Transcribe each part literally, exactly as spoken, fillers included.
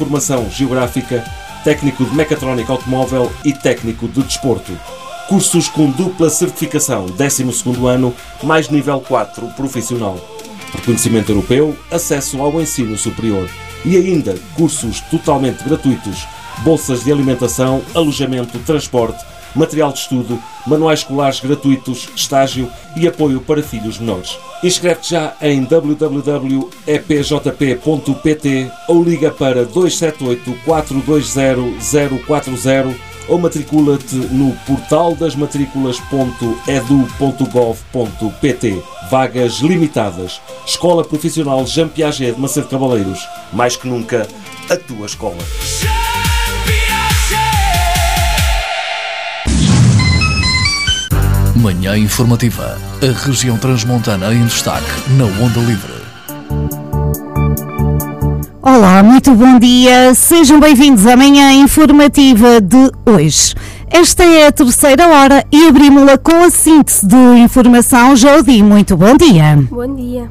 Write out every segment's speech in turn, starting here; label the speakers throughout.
Speaker 1: Formação Geográfica, técnico de Mecatrónica Automóvel e técnico de Desporto. Cursos com dupla certificação, décimo segundo ano, mais nível quatro profissional. Reconhecimento europeu, acesso ao ensino superior. E ainda cursos totalmente gratuitos, bolsas de alimentação, alojamento, transporte, material de estudo, manuais escolares gratuitos, estágio e apoio para filhos menores. Inscreve-te já em w w w ponto e p j p ponto p t ou liga para dois sete oito, quatro dois zero, zero quatro zero ou matricula-te no portal das matrículas ponto edu ponto gov ponto p t. Vagas limitadas. Escola Profissional Jean Piaget de Macedo Cavaleiros. Mais que nunca, a tua escola.
Speaker 2: Manhã Informativa. A região transmontana em destaque na Onda Livre.
Speaker 3: Olá, muito bom dia. Sejam bem-vindos à Manhã Informativa de hoje. Esta é a terceira hora e abrimos-la com a síntese de informação. Jody, muito bom dia.
Speaker 4: Bom dia.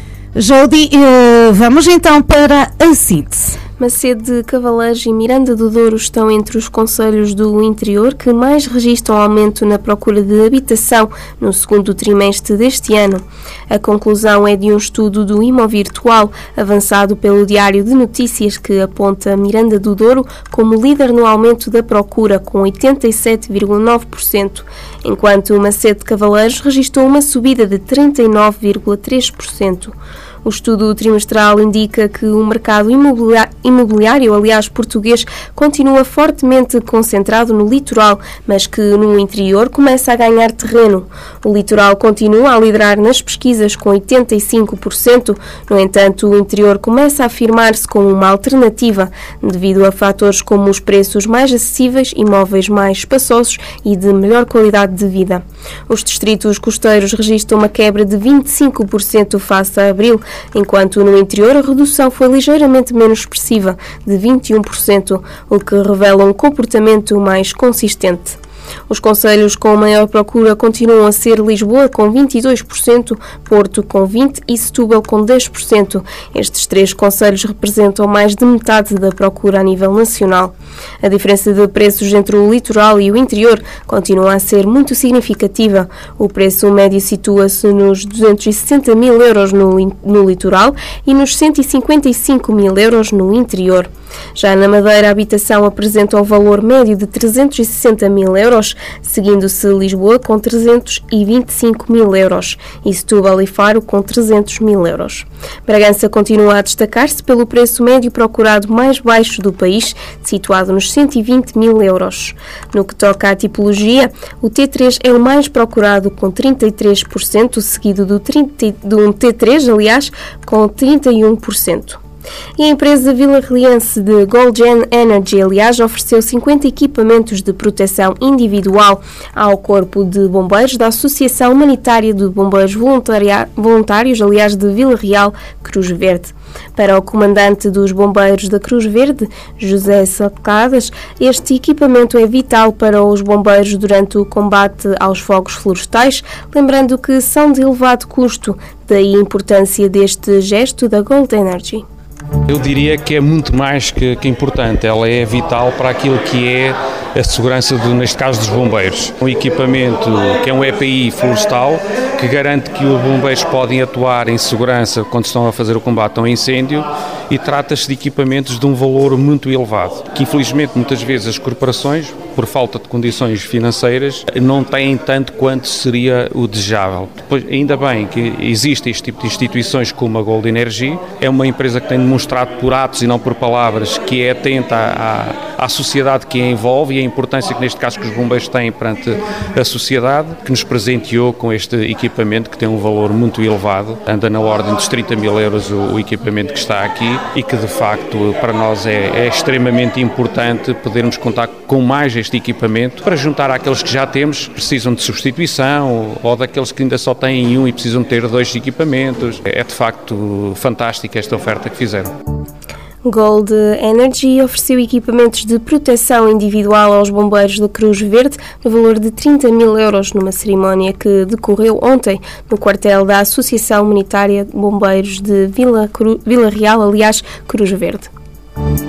Speaker 3: Jody, vamos então para a síntese.
Speaker 4: Macedo de Cavaleiros e Miranda do Douro estão entre os concelhos do interior que mais registram aumento na procura de habitação no segundo trimestre deste ano. A conclusão é de um estudo do Imovirtual, avançado pelo Diário de Notícias, que aponta Miranda do Douro como líder no aumento da procura, com oitenta e sete vírgula nove por cento, enquanto Macedo de Cavaleiros registrou uma subida de trinta e nove vírgula três por cento. O estudo trimestral indica que o mercado imobiliário, aliás, português, continua fortemente concentrado no litoral, mas que no interior começa a ganhar terreno. O litoral continua a liderar nas pesquisas com oitenta e cinco por cento, no entanto, o interior começa a afirmar-se como uma alternativa, devido a fatores como os preços mais acessíveis, imóveis mais espaçosos e de melhor qualidade de vida. Os distritos costeiros registram uma quebra de vinte e cinco por cento face a abril, enquanto no interior a redução foi ligeiramente menos expressiva, de vinte e um por cento, o que revela um comportamento mais consistente. Os concelhos com maior procura continuam a ser Lisboa, com vinte e dois por cento, Porto, com vinte por cento e Setúbal, com dez por cento. Estes três concelhos representam mais de metade da procura a nível nacional. A diferença de preços entre o litoral e o interior continua a ser muito significativa. O preço médio situa-se nos duzentos e sessenta mil euros no, no litoral e nos cento e cinquenta e cinco mil euros no interior. Já na Madeira, a habitação apresenta um valor médio de trezentos e sessenta mil euros, seguindo-se Lisboa com trezentos e vinte e cinco mil euros e Setúbal e Faro com trezentos mil euros. Bragança continua a destacar-se pelo preço médio procurado mais baixo do país, situado nos cento e vinte mil euros. No que toca à tipologia, o T três é o mais procurado com trinta e três por cento, seguido do, trinta, do T três, aliás, com trinta e um por cento. E a empresa vila-reliense de Golden Energy, aliás, ofereceu cinquenta equipamentos de proteção individual ao Corpo de Bombeiros da Associação Humanitária de Bombeiros Voluntários, aliás, de Vila Real, Cruz Verde. Para o comandante dos Bombeiros da Cruz Verde, José Sacadas, este equipamento é vital para os bombeiros durante o combate aos fogos florestais, lembrando que são de elevado custo, daí a importância deste gesto da Golden Energy.
Speaker 5: Eu diria que é muito mais que, que importante, ela é vital para aquilo que é a segurança, do, neste caso, dos bombeiros. Um equipamento que é um E P I florestal, que garante que os bombeiros podem atuar em segurança quando estão a fazer o combate a um incêndio, e trata-se de equipamentos de um valor muito elevado, que infelizmente muitas vezes as corporações, por falta de condições financeiras, não têm tanto quanto seria o desejável. Depois, ainda bem que existe este tipo de instituições como a Golden Energy, é uma empresa que tem demonstrado por atos e não por palavras que é atenta à, à sociedade que a envolve e a importância que neste caso que os bombeiros têm perante a sociedade, que nos presenteou com este equipamento que tem um valor muito elevado, anda na ordem dos trinta mil euros o, o equipamento que está aqui, e que de facto para nós é, é extremamente importante podermos contar com mais este equipamento para juntar àqueles que já temos, precisam de substituição, ou daqueles que ainda só têm um e precisam ter dois equipamentos. É de facto fantástica esta oferta que fizeram.
Speaker 4: Gold Energy ofereceu equipamentos de proteção individual aos bombeiros da Cruz Verde no valor de trinta mil euros numa cerimónia que decorreu ontem no quartel da Associação Humanitária de Bombeiros de Vila, Cru... Vila Real, aliás, Cruz Verde.